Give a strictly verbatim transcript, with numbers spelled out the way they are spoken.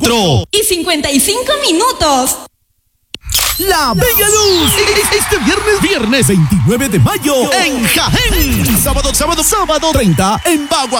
cuatro y cincuenta y cinco minutos. La Bella Luz, este viernes, viernes veintinueve de mayo en Jaén. Sábado, sábado, sábado treinta en Bagua.